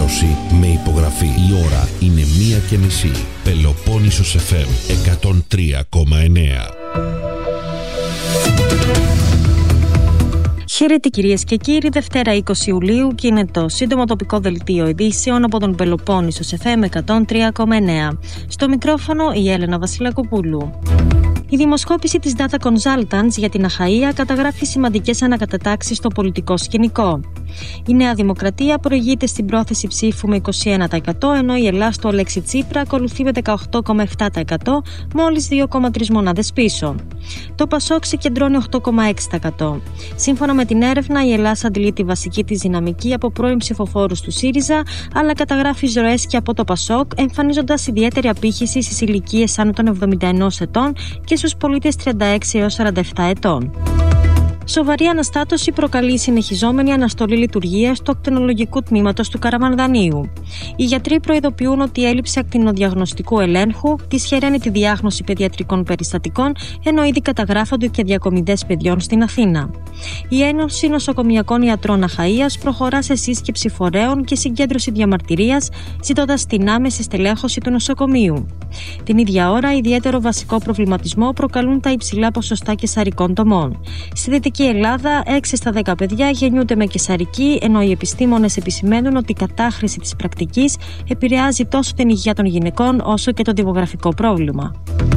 ενημέρωση με υπογραφή. Η ώρα είναι 1:30. Πελοπόννησος FM 103,9. Χαίρετε κυρίες και κύριοι, Δευτέρα 20 Ιουλίου και είναι το σύντομο τοπικό δελτίο ειδήσεων από τον Πελοπόννησος FM 103,9. Στο μικρόφωνο η Έλενα Βασιλακοπούλου. Η δημοσκόπηση της Data Consultants για την Αχαΐα καταγράφει σημαντικές ανακατατάξεις στο πολιτικό σκηνικό. Η Νέα Δημοκρατία προηγείται στην πρόθεση ψήφου με 21%, ενώ η Ελλάς στο Αλέξη Τσίπρα ακολουθεί με 18,7%, μόλις 2,3 μονάδες πίσω. Το Πασόκ συγκεντρώνει 8,6%. Σύμφωνα με την έρευνα, η Ελλάς αντλεί τη βασική της δυναμική από πρώην ψηφοφόρους του ΣΥΡΙΖΑ, αλλά καταγράφει εισρωές και από το Πασόκ, εμφανίζοντας ιδιαίτερη απήχηση στις ηλικίες άνω των 71 ετών και στους πολίτες 36 έως 47 ετών. Σοβαρή αναστάτωση προκαλεί η συνεχιζόμενη αναστολή λειτουργίας του ακτινολογικού τμήματος του Καραμανδανίου. Οι γιατροί προειδοποιούν ότι η έλλειψη ακτινοδιαγνωστικού ελέγχου δυσχεραίνει τη διάγνωση παιδιατρικών περιστατικών, ενώ ήδη καταγράφονται και διακομιδές παιδιών στην Αθήνα. Η Ένωση Νοσοκομιακών Ιατρών Αχαΐας προχωρά σε σύσκεψη φορέων και συγκέντρωση διαμαρτυρίας, ζητώντας την άμεση στελέχωση του νοσοκομείου. Την ίδια ώρα, ιδιαίτερο βασικό προβληματισμό προκαλούν τα υψηλά ποσοστά καισαρικών τομών. Στη Δυτική Ελλάδα, 6 στα 10 παιδιά γεννιούνται με καισαρική, ενώ οι επιστήμονες επισημαίνουν ότι η κατάχρηση της πρακτικής επηρεάζει τόσο την υγεία των γυναικών όσο και το δημογραφικό πρόβλημα.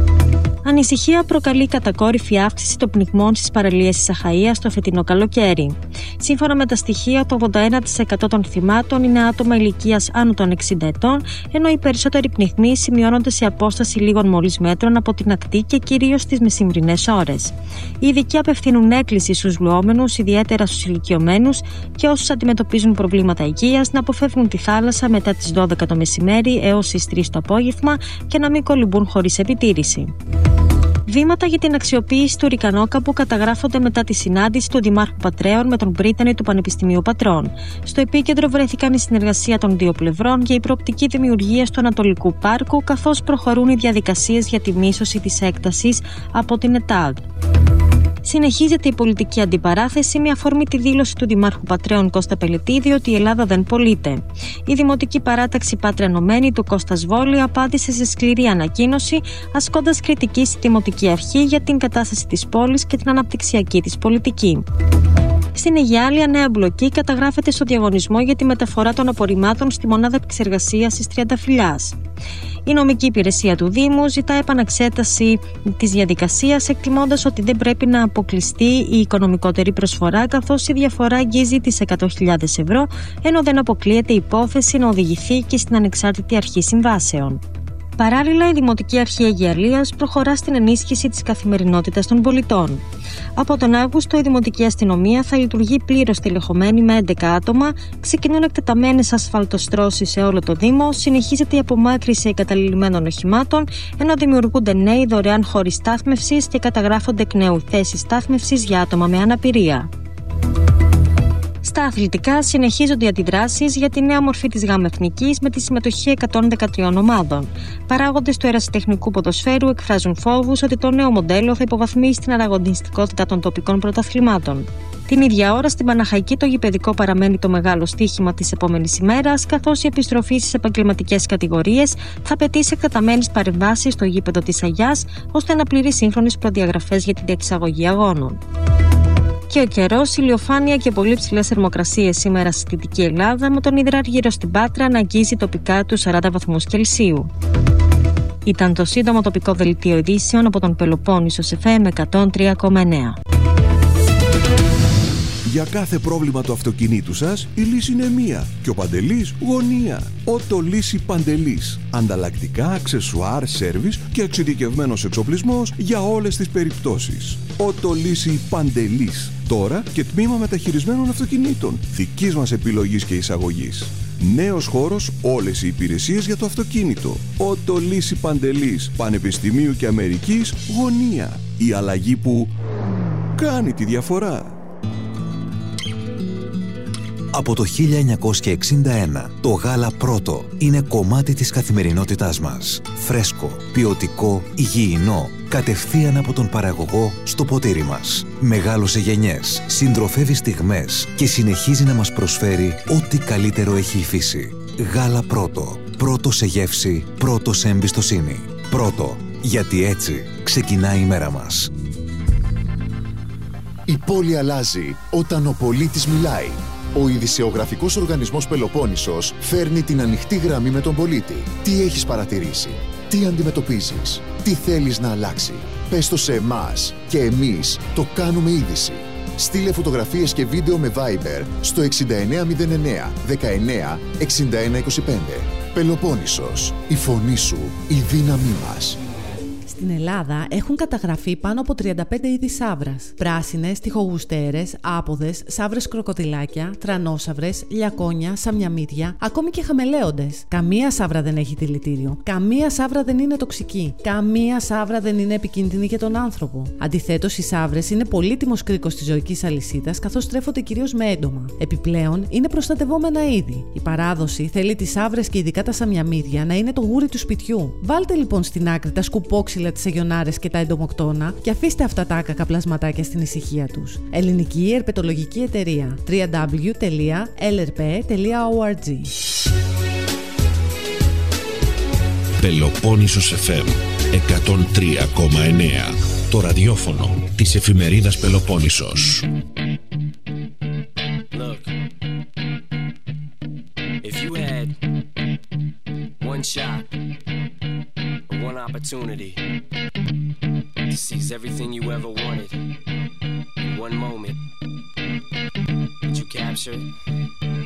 Ανησυχία προκαλεί κατακόρυφη αύξηση των πνιγμών στις παραλίες της Αχαΐας το φετινό καλοκαίρι. Σύμφωνα με τα στοιχεία, το 81% των θυμάτων είναι άτομα ηλικίας άνω των 60 ετών, ενώ οι περισσότεροι πνιγμοί σημειώνονται σε απόσταση λίγων μόλις μέτρων από την ακτή και κυρίως στις μεσημβρινές ώρες. Οι ειδικοί απευθύνουν έκκληση στους λουόμενους, ιδιαίτερα στους ηλικιωμένους και όσους αντιμετωπίζουν προβλήματα υγείας, να αποφεύγουν τη θάλασσα μετά τις 12 το μεσημέρι έως τις 3 το απόγευμα και να μην κολυμπούν χωρίς επιτήρηση. Βήματα για την αξιοποίηση του Ρικανόκαπου καταγράφονται μετά τη συνάντηση του Δημάρχου Πατρέων με τον πρίτανη του Πανεπιστημίου Πατρών. Στο επίκεντρο βρέθηκαν η συνεργασία των δύο πλευρών για η προοπτική δημιουργία του Ανατολικού Πάρκου, καθώς προχωρούν οι διαδικασίες για τη μίσθωση της έκτασης από την ΕΤΑΔ. Συνεχίζεται η πολιτική αντιπαράθεση με αφορμή τη δήλωση του Δημάρχου Πατρέων Κώστα Πελετίδη ότι η Ελλάδα δεν πωλείται. Η Δημοτική Παράταξη Πάτρα Ενωμένη του Κώστα Βόλη απάντησε σε σκληρή ανακοίνωση, ασκώντας κριτική στη Δημοτική Αρχή για την κατάσταση της πόλης και την αναπτυξιακή της πολιτική. Στην Αιγιάλεια, νέα μπλοκή καταγράφεται στο διαγωνισμό για τη μεταφορά των απορριμμάτων στη μονάδα επεξεργασίας της Τριανταφυλλιάς. Η νομική υπηρεσία του Δήμου ζητά επαναξέταση της διαδικασίας, εκτιμώντας ότι δεν πρέπει να αποκλειστεί η οικονομικότερη προσφορά, καθώς η διαφορά αγγίζει τις 100.000 ευρώ, ενώ δεν αποκλείεται η υπόθεση να οδηγηθεί και στην Ανεξάρτητη Αρχή Συμβάσεων. Παράλληλα, η Δημοτική Αρχή Αιγιαλίας προχωρά στην ενίσχυση της καθημερινότητας των πολιτών. Από τον Αύγουστο, η Δημοτική Αστυνομία θα λειτουργεί πλήρως τηλεχωμένη με 11 άτομα, ξεκινούν εκτεταμένες ασφαλτοστρώσεις σε όλο το Δήμο, συνεχίζεται η απομάκρυνση εγκαταλειμμένων οχημάτων, ενώ δημιουργούνται νέοι δωρεάν χώροι στάθμευσης και καταγράφονται εκ νέου θέσεις στάθμευσης για άτομα με αναπηρία. Στα αθλητικά, συνεχίζονται οι αντιδράσεις για τη νέα μορφή της ΓΑΜ Εθνικής με τη συμμετοχή 113 ομάδων. Παράγοντες του ερασιτεχνικού ποδοσφαίρου εκφράζουν φόβους ότι το νέο μοντέλο θα υποβαθμίσει την ανταγωνιστικότητα των τοπικών πρωταθλημάτων. Την ίδια ώρα, στην Παναχαϊκή, το γηπεδικό παραμένει το μεγάλο στοίχημα της επόμενης ημέρας, καθώς η επιστροφή στις επαγγελματικές κατηγορίες θα απαιτήσει εκτεταμένες παρεμβάσεις στο γήπεδο της Αγιάς, ώστε να πληρεί σύγχρονες προδιαγραφές για την διεξαγωγή αγώνων. Και ο καιρός, ηλιοφάνεια και πολύ ψηλές θερμοκρασίες σήμερα στη Δυτική Ελλάδα, με τον υδράργυρο στην Πάτρα να αγγίζει τοπικά τους 40 βαθμούς Κελσίου. Ήταν το σύντομο τοπικό δελτίο ειδήσεων από τον Πελοπόννησος FM 103,9. Για κάθε πρόβλημα του αυτοκινήτου σας, η λύση είναι μία και ο Παντελής γωνία. Οτολύση Παντελής. Ανταλλακτικά, αξεσουάρ, σέρβις και εξειδικευμένος εξοπλισμός για όλες τις περιπτώσεις. Οτολύση Παντελής. Τώρα και τμήμα μεταχειρισμένων αυτοκινήτων. Δικής μας επιλογής και εισαγωγής. Νέος χώρος, όλες οι υπηρεσίες για το αυτοκίνητο. Οτολύση Παντελής. Πανεπιστημίου και Αμερικής γωνία. Η αλλαγή που κάνει τη διαφορά. Από το 1961, το γάλα πρώτο είναι κομμάτι της καθημερινότητάς μας. Φρέσκο, ποιοτικό, υγιεινό, κατευθείαν από τον παραγωγό στο ποτήρι μας. Μεγάλωσε γενιές, συντροφεύει στιγμές και συνεχίζει να μας προσφέρει ό,τι καλύτερο έχει η φύση. Γάλα Πρώτο. Πρώτο σε γεύση, πρώτο σε εμπιστοσύνη. Πρώτο, γιατί έτσι ξεκινάει η μέρα μας. Η πόλη αλλάζει όταν ο πολίτης μιλάει. Ο ειδησεογραφικός οργανισμός Πελοπόννησος φέρνει την ανοιχτή γραμμή με τον πολίτη. Τι έχεις παρατηρήσει, τι αντιμετωπίζεις, τι θέλεις να αλλάξει. Πες το σε εμάς και εμείς το κάνουμε είδηση. Στείλε φωτογραφίες και βίντεο με Viber στο 6909 19 61 25. Πελοπόννησος, η φωνή σου, η δύναμή μας. Στην Ελλάδα έχουν καταγραφεί πάνω από 35 είδη σαύρας. Πράσινες, τοιχογουστέρες, άποδες, σαύρες κροκοδιλάκια, τρανόσαυρες, λιακόνια, σαμιαμίδια, ακόμη και χαμελέοντες. Καμία σαύρα δεν έχει δηλητήριο. Καμία σαύρα δεν είναι τοξική. Καμία σαύρα δεν είναι επικίνδυνη για τον άνθρωπο. Αντιθέτως, οι σαύρες είναι πολύτιμος κρίκος της ζωικής αλυσίδας, καθώς τρέφονται κυρίως με έντομα. Επιπλέον, είναι προστατευόμενα είδη. Η παράδοση θέλει τις σαύρες και ειδικά τα σαμιαμίδια να είναι το γούρι του σπιτιού. Βάλτε λοιπόν στην άκρη τα σκουπόξυλα, τις αγιονάρες και τα εντομοκτώνα και αφήστε αυτά τα άκακα πλασματάκια στην ησυχία τους. Ελληνική Ερπετολογική Εταιρεία. www.lrp.org. Πελοπόννησος FM 103,9. Το ραδιόφωνο της εφημερίδας Πελοπόννησος. Look, if you had one shot, one opportunity to seize everything you ever wanted in one moment, would you capture it?